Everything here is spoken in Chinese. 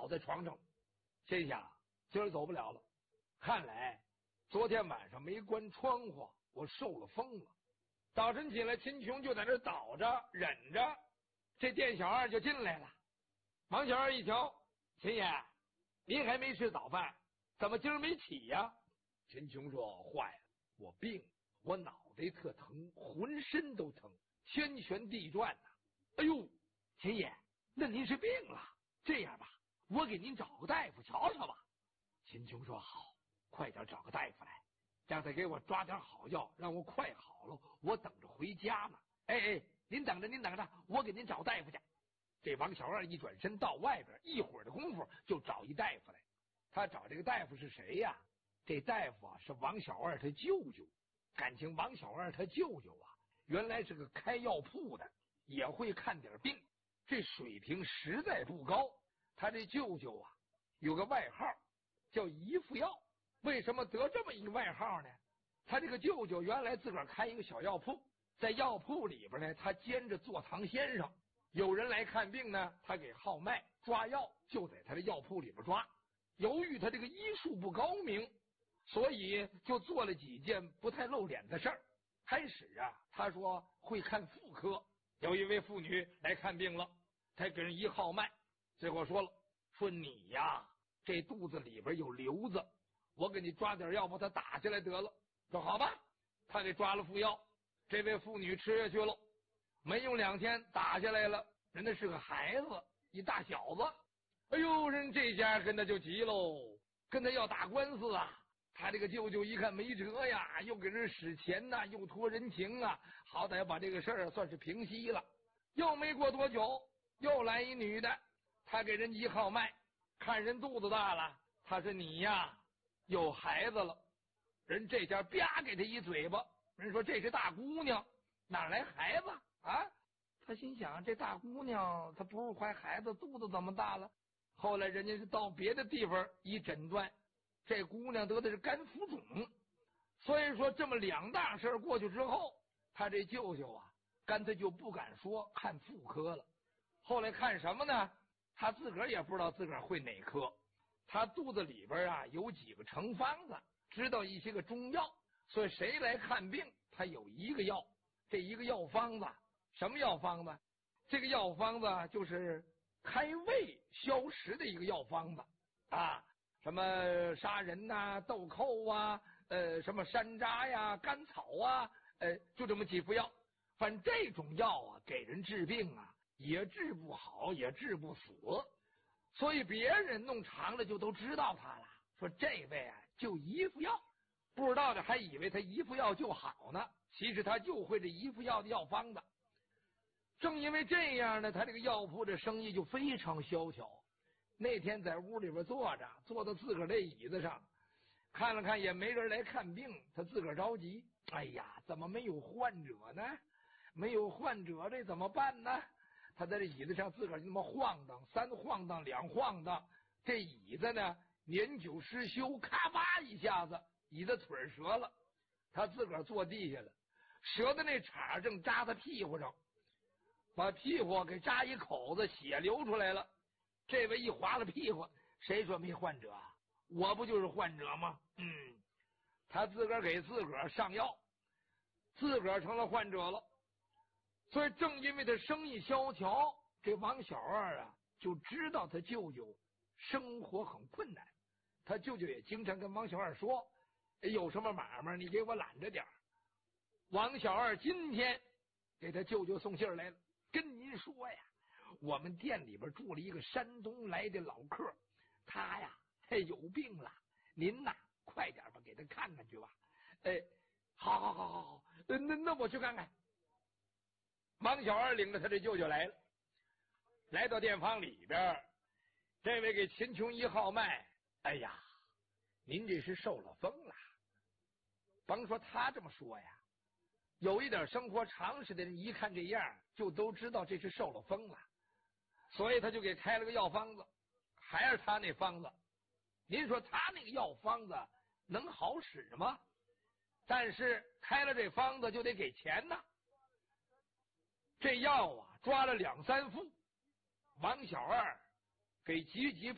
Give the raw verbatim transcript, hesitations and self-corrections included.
倒在床上，心想今儿走不了了，看来昨天晚上没关窗户，我受了风了。早晨起来，秦琼就在这倒着忍着，这店小二就进来了。王小二一瞧，秦爷，您还没吃早饭，怎么今儿没起呀？秦琼说：坏了，我病，我脑袋特疼，浑身都疼，天旋地转呐、啊。哎呦，秦爷，那您是病了？这样吧，我给您找个大夫瞧瞧吧。秦琼说：好，快点找个大夫来，让他给我抓点好药，让我快好了，我等着回家呢。哎哎，您等着，您等着，我给您找大夫去。这王小二一转身到外边，一会儿的功夫就找一大夫来。他找这个大夫是谁呀？这大夫啊是王小二他舅舅。感情王小二他舅舅啊，原来是个开药铺的，也会看点病，这水平实在不高。他这舅舅啊有个外号叫姨父药。为什么得这么一外号呢？他这个舅舅原来自个儿开一个小药铺，在药铺里边呢，他兼着坐堂先生。有人来看病呢，他给号脉抓药，就在他的药铺里边抓。由于他这个医术不高明，所以就做了几件不太露脸的事儿。开始啊，他说会看妇科，有一位妇女来看病了，他给人一号脉，结果说了，说你呀，这肚子里边有瘤子，我给你抓点药把它打下来得了。说好吧，他给抓了副药，这位妇女吃下去了，没用两天打下来了，人家是个孩子，一大小子。哎呦，人这家跟他就急喽，跟他要打官司啊。他这个舅舅一看没辙呀，又给人使钱呐、啊，又托人情啊，好歹把这个事儿算是平息了。又没过多久，又来一女的，他给人一号脉，看人肚子大了，他说你呀有孩子了。人这家啪给他一嘴巴，人说这是大姑娘，哪来孩子啊？他心想这大姑娘她不是怀孩子，肚子怎么大了？后来人家是到别的地方一诊断，这姑娘得的是肝浮肿。所以说这么两大事过去之后，他这舅舅啊干脆就不敢说看妇科了。后来看什么呢？他自个儿也不知道自个儿会哪科。他肚子里边啊有几个成方子，知道一些个中药，所以谁来看病他有一个药，这一个药方子什么药方子？这个药方子就是开胃消食的一个药方子啊，什么杀人呐、啊、豆蔻啊，呃，什么山楂呀、甘草啊，呃，就这么几副药。反正这种药啊，给人治病啊，也治不好，也治不死。所以别人弄长了就都知道他了，说这位啊就一副药，不知道的还以为他一副药就好呢，其实他就会这一副药的药方子。正因为这样呢，他这个药铺的生意就非常萧条。那天在屋里边坐着，坐到自个儿的椅子上，看了看也没人来看病，他自个儿着急。哎呀，怎么没有患者呢？没有患者，这怎么办呢？他在这椅子上自个儿就那么晃荡，三晃荡两晃荡，这椅子呢年久失修，咔吧一下子椅子腿折了，他自个儿坐地下了，折的那茬正扎他屁股上，把屁股给扎一口子，血流出来了。这位一划了屁股，谁说没患者啊？我不就是患者吗？嗯，他自个儿给自个儿上药，自个儿成了患者了。所以正因为他生意萧条，这王小二啊就知道他舅舅生活很困难。他舅舅也经常跟王小二说，有什么买卖你给我揽着点儿。王小二今天给他舅舅送信来了，跟您说呀，我们店里边住了一个山东来的老客，他呀有病了，您呐快点吧，给他看看去吧。哎，好好好好好，那那我去看看。王小二领着他这舅舅来了，来到店房里边，这位给秦琼一号脉，哎呀，您这是受了风了。甭说他这么说呀，有一点生活常识的人一看这样就都知道这是受了风了，所以他就给开了个药方子，还是他那方子。您说他那个药方子能好使吗？但是开了这方子就得给钱呐。这药啊抓了两三副，王小二给急急